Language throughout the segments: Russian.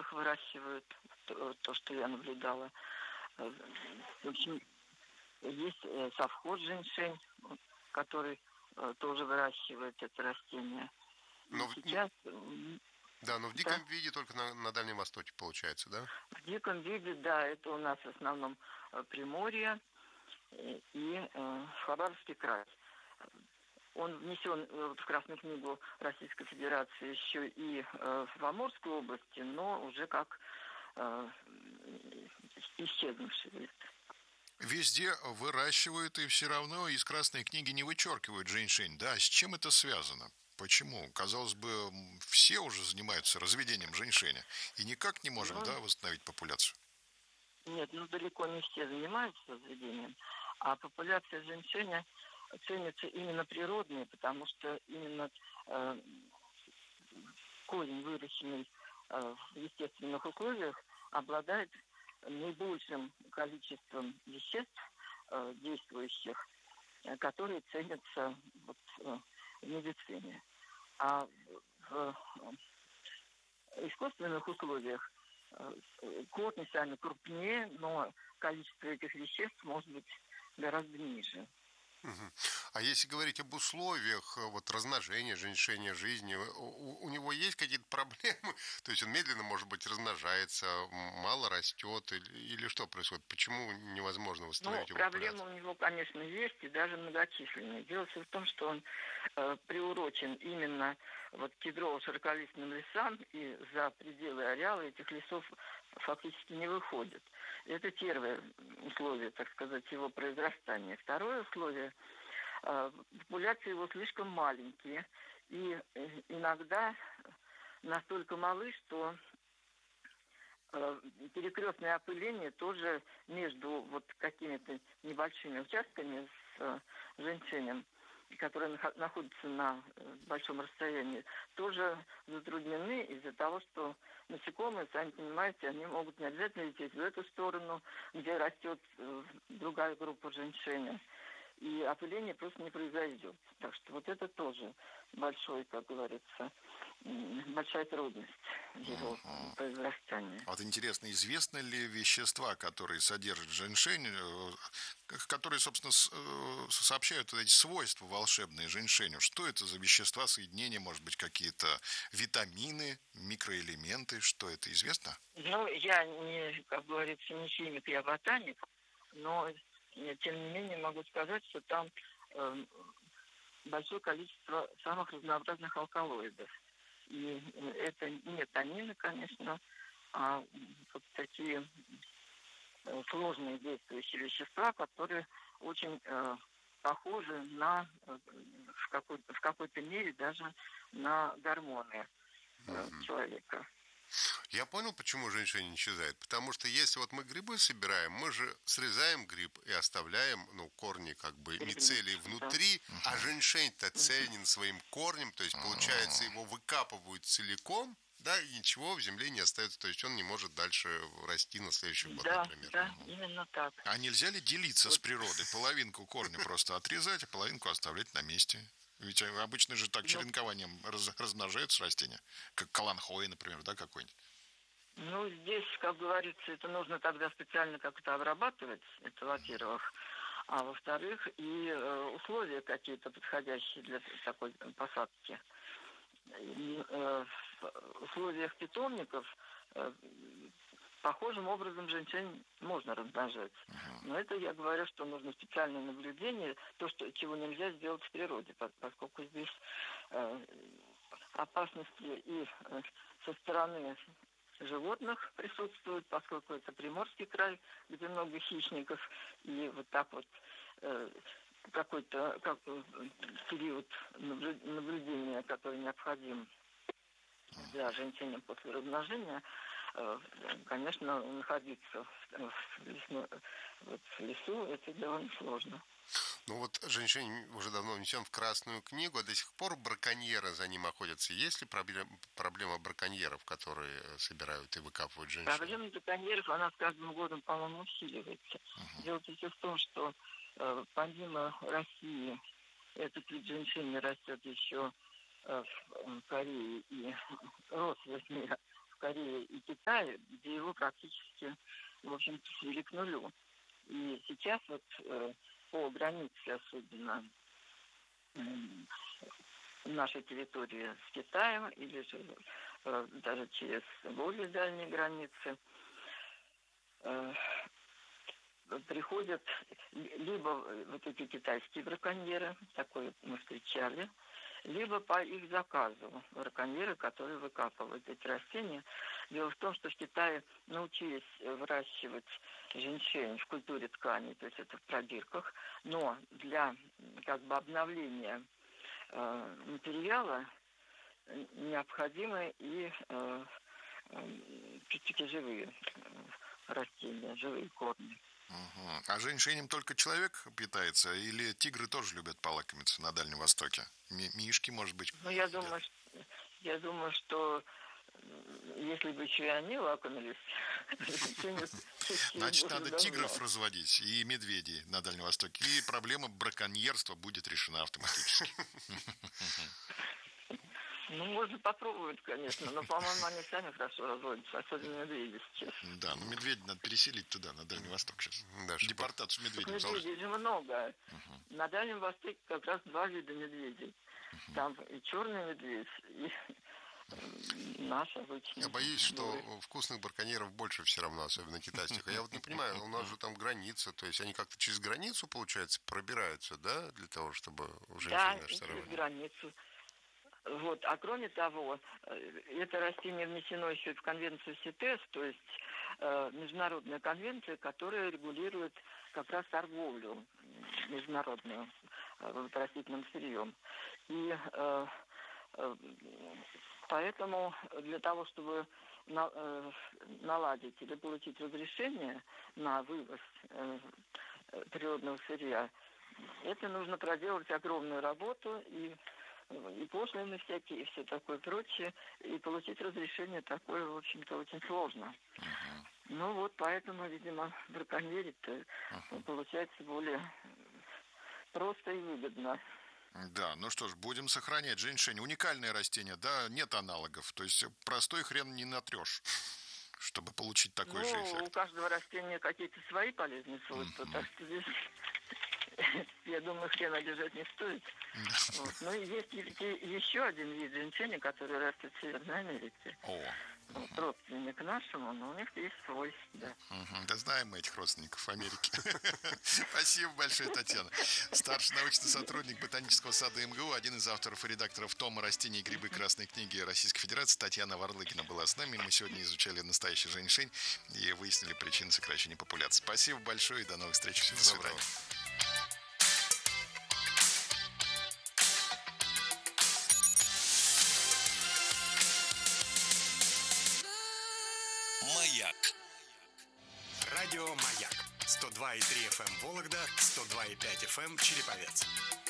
огородах выращивают, то, что я наблюдала. Э, В общем, есть совхоз женьшень, который тоже выращивает это растение. И Но, сейчас, да, но в да, диком виде только на Дальнем Востоке получается, да? в диком виде, да, это у нас в основном Приморье и Хабаровский край. Он внесен в Красную книгу Российской Федерации еще и в Амурской области, но уже как э, исчезнувший вид. Везде выращивают и все равно из Красной книги не вычеркивают женьшень. Да, с чем это связано? Почему? Казалось бы, все уже занимаются разведением женьшеня. И никак не можем, Ну, да, восстановить популяцию. нет, ну далеко не все занимаются разведением, а популяция женьшеня ценится именно природной, потому что именно э, корень, выращенный в естественных условиях, обладает наибольшим количеством веществ, действующих, которые ценятся вот, в медицине. А в искусственных условиях корни сами крупнее, но количество этих веществ может быть гораздо ниже. Мгм. А если говорить об условиях вот размножения, женьшения жизни, у него есть какие-то проблемы? То есть он медленно, может быть, размножается, мало растет или что происходит? Почему невозможно Ну, восстановить его проблемы популяцию? у него, конечно, есть, и даже многочисленные. Дело все в том, что он приурочен именно вот к кедрово-широколистным лесам, и за пределы ареала этих лесов фактически не выходит. Это первое условие, так сказать, его произрастания. Второе условие популяции его слишком маленькие, и иногда настолько малы, что перекрестное опыление тоже между вот какими-то небольшими участками с женьшенем, которые находятся на большом расстоянии, тоже затруднены из-за того, что насекомые, сами понимаете, они могут не обязательно лететь в эту сторону, где растет другая группа женьшеня. И опыление просто не произойдет. Так что вот это тоже большой, как говорится, большая трудность его произрастания. Вот интересно, известны ли вещества, которые содержит женьшень, которые, собственно, сообщают вот эти свойства волшебные женьшеню? Что это за вещества, соединения, может быть, какие-то витамины, микроэлементы? Что это, известно? Ну, я не, как говорится, не химик, я ботаник, но тем не менее могу сказать, что там большое количество самых разнообразных алкалоидов. И это не танины, конечно, а вот такие сложные действующие вещества, которые очень похожи на, в какой-то мере даже на гормоны человека. Я понял, почему женьшень не исчезает. Потому что если вот мы грибы собираем, мы же срезаем гриб и оставляем, ну, корни как бы мицелий Грибница, да. внутри, а женьшень-то ценен своим корнем, то есть, получается, его выкапывают целиком, да, и ничего в земле не остается, то есть он не может дальше расти на следующий год, Да, например. да, именно так. А нельзя ли делиться с Вот, природой? Половинку корня просто отрезать, а половинку оставлять на месте? Ведь обычно же так ну, черенкованием размножаются растения, как каланхои, например, да, какой-нибудь. ну, здесь, как говорится, это нужно тогда специально как-то обрабатывать, это во-первых. А во-вторых, и условия какие-то подходящие для такой посадки. И, в условиях питомников э, похожим образом женьшень можно размножать. Но это я говорю, что нужно специальное наблюдение, то, что, чего нельзя сделать в природе, поскольку здесь опасности и со стороны животных присутствуют, поскольку это Приморский край, где много хищников, и вот так вот какой-то период наблюдения, который необходим для женщин после размножения, конечно, находиться в лесу, это довольно сложно. Ну вот женьшень уже давно внесен в Красную книгу, а до сих пор браконьеры за ним охотятся. Есть ли проблема браконьеров, которые собирают и выкапывают женьшень? Проблема браконьеров, она с каждым годом, по-моему, усиливается. Дело все в том, что помимо России этот вид женьшеня растет еще в Корее и рос в в Корее и Китае, где его практически, в общем-то, свели к нулю. И сейчас вот по границе, особенно нашей территории с Китаем, или же даже через более дальние границы, приходят либо вот эти китайские браконьеры, такое мы встречали, либо по их заказу браконьеры, которые выкапывают эти растения. Дело в том, что в Китае научились выращивать жэньшень в культуре тканей, то есть это в пробирках, но для как бы обновления материала необходимы и такие живые растения, живые корни. Угу. А жэньшенем только человек питается, или тигры тоже любят полакомиться на Дальнем Востоке? Мишки, может быть? Ну, я думаю, что если бы еще и они лакомились, значит, надо тигров разводить и медведей на Дальнем Востоке, и проблема браконьерства будет решена автоматически. Ну, можно попробовать, конечно, но, по-моему, они сами хорошо разводятся, особенно медведи сейчас. Да, но медведей надо переселить туда, на Дальний Восток сейчас. Да, депортацию медведей. Медведей же много. На Дальнем Востоке как раз 2 вида медведей. Там и черный медведь, и наш обычный. Я боюсь, что вкусных браконьеров больше все равно, особенно китайских. А я вот не понимаю, у нас же там граница, то есть они как-то через границу, получается, пробираются, да, для того, чтобы уже ничего не через границу. Вот. А кроме того, это растение внесено еще в конвенцию СИТЕС, то есть международная конвенция, которая регулирует как раз торговлю международную растительным сырьем. И поэтому для того, чтобы наладить или получить разрешение на вывоз природного сырья, это нужно проделать огромную работу и пошлины всякие, и все такое прочее, и получить разрешение такое, в общем-то, очень сложно. Ну вот, поэтому, видимо, браконьерить-то получается более просто и выгодно. Да, ну что ж, будем сохранять жэньшень. Уникальное растение, да, нет аналогов. То есть простой хрен не натрешь, чтобы получить такой же эффект. У каждого растения какие-то свои полезные свойства, так что здесь... Я думаю, хрен обижать не стоит. Вот. Ну и есть еще один вид жэньшеня, который растет в Северной Америке. Вот, родственник нашему, но у них есть свой. Да. Да знаем мы этих родственников Америки. Спасибо большое, Татьяна. Старший научный сотрудник Ботанического сада МГУ, один из авторов и редакторов тома «Растения и грибы Красной книги Российской Федерации» Татьяна Варлыкина была с нами. Мы сегодня изучали настоящий жэньшень и выяснили причины сокращения популяции. Спасибо большое и до новых встреч. Всего доброго. Маяк. Радио Маяк. 102,3 FM Вологда, 102,5 FM Череповец.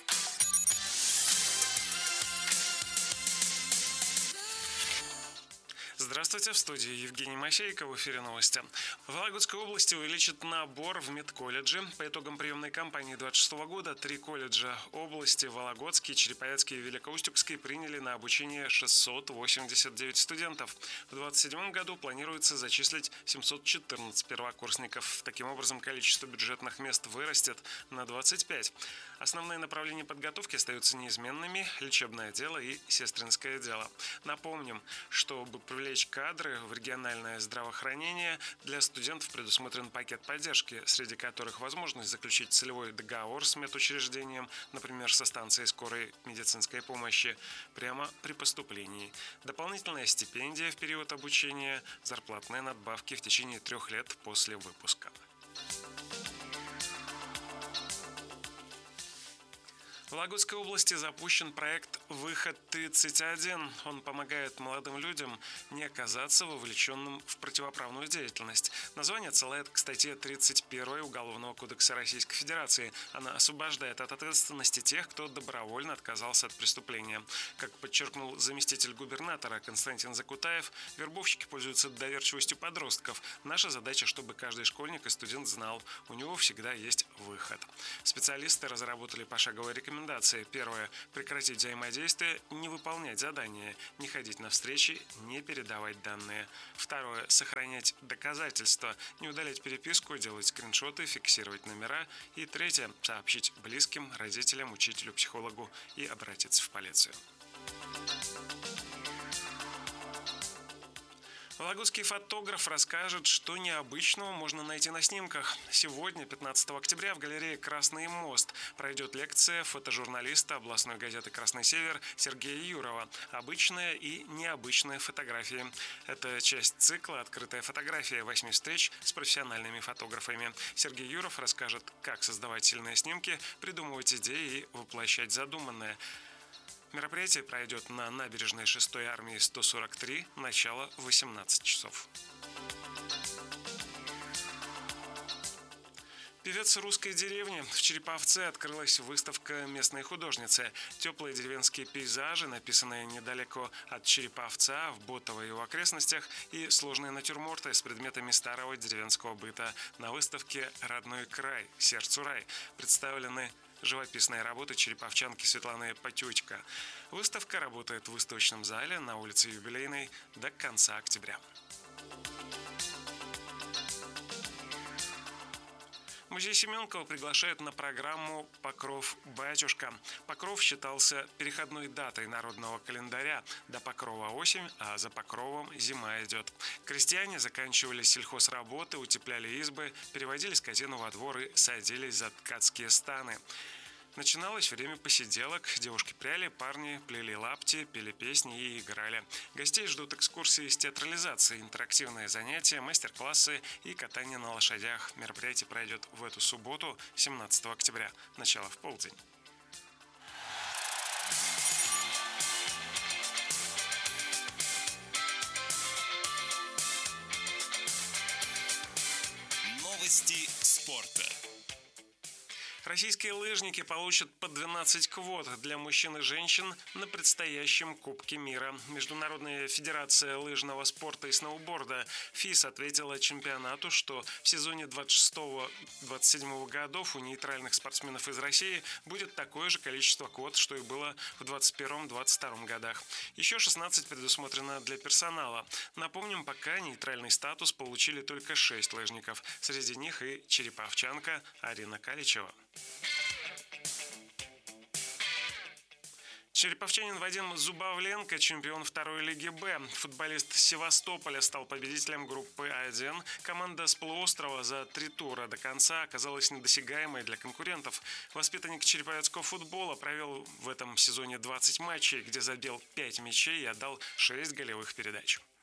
Здравствуйте, в студии Евгений Мощейко, в эфире новости. В Вологодской области увеличат набор в медколледжи. По итогам приемной кампании 2026 года 3 колледжа области, Вологодский, Череповецкий и Великоустюгский, приняли на обучение 689 студентов. В 2027 году планируется зачислить 714 первокурсников. Таким образом, количество бюджетных мест вырастет на 25. Основные направления подготовки остаются неизменными – лечебное дело и сестринское дело. Напомним, чтобы привлечь кадры в региональное здравоохранение, для студентов предусмотрен пакет поддержки, среди которых возможность заключить целевой договор с медучреждением, например, со станцией скорой медицинской помощи, прямо при поступлении. Дополнительная стипендия в период обучения, зарплатные надбавки в течение 3 лет после выпуска. В Вологодской области запущен проект «Выход-31». Он помогает молодым людям не оказаться вовлеченным в противоправную деятельность. Название отсылает к статье 31 Уголовного кодекса Российской Федерации. Она освобождает от ответственности тех, кто добровольно отказался от преступления. Как подчеркнул заместитель губернатора Константин Закутаев, вербовщики пользуются доверчивостью подростков. Наша задача, чтобы каждый школьник и студент знал, у него всегда есть выход. Специалисты разработали пошаговые рекомендации. Первое – прекратить взаимодействие действие – не выполнять задания, не ходить на встречи, не передавать данные. Второе – сохранять доказательства, не удалять переписку, делать скриншоты, фиксировать номера. И третье – сообщить близким, родителям, учителю, психологу и обратиться в полицию. Вологодский фотограф расскажет, что необычного можно найти на снимках. Сегодня, 15 октября, в галерее «Красный мост» пройдет лекция фотожурналиста областной газеты «Красный север» Сергея Юрова «Обычные и необычные фотографии». Это часть цикла «Открытая фотография», 8 встреч с профессиональными фотографами. Сергей Юров расскажет, как создавать сильные снимки, придумывать идеи и воплощать задуманное. Мероприятие пройдет на набережной 6-й армии 143, начало 18 часов. Певец русской деревни. В Череповце открылась выставка местной художницы. Теплые деревенские пейзажи, написанные недалеко от Череповца, в Ботово и его окрестностях, и сложные натюрморты с предметами старого деревенского быта. На выставке «Родной край. Сердцу рай» представлены живописные работы череповчанки Светланы Потючка. Выставка работает в выставочном зале на улице Юбилейной до конца октября. Музей Семенкова приглашает на программу «Покров батюшка». Покров считался переходной датой народного календаря. До Покрова осень, а за Покровом зима идет. Крестьяне заканчивали сельхозработы, утепляли избы, переводили скотину во двор и садились за ткацкие станы. Начиналось время посиделок. Девушки пряли, парни плели лапти, пели песни и играли. Гостей ждут экскурсии с театрализацией, интерактивные занятия, мастер-классы и катание на лошадях. Мероприятие пройдет в эту субботу, 17 октября. Начало в полдень. Новости спорта. Российские лыжники получат по 12 квот для мужчин и женщин на предстоящем Кубке мира. Международная федерация лыжного спорта и сноуборда ФИС ответила чемпионату, что в сезоне 26-27 годов у нейтральных спортсменов из России будет такое же количество квот, что и было в 21-22 годах. Еще 16 предусмотрено для персонала. Напомним, пока нейтральный статус получили только 6 лыжников. Среди них и череповчанка Арина Каличева. Череповчанин Вадим Зубовленко, чемпион второй лиги «Б». Футболист Севастополя стал победителем группы А1. Команда с полуострова за 3 тура до конца оказалась недосягаемой для конкурентов. Воспитанник череповецкого футбола провел в этом сезоне 20 матчей, где забил 5 мячей и отдал 6 голевых передач.